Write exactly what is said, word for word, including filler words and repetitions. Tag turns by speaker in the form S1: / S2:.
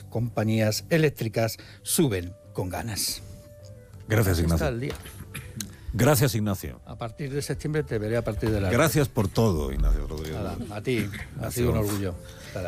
S1: compañías eléctricas suben con ganas.
S2: Gracias,
S1: Así
S2: Ignacio.
S1: está el día.
S2: Gracias, Ignacio.
S1: A partir de septiembre te veré a partir de la...
S2: Gracias por todo, Ignacio Rodríguez.
S1: Nada, a ti. Ha
S2: Ha
S1: sido un
S2: sido-
S1: orgullo estar aquí.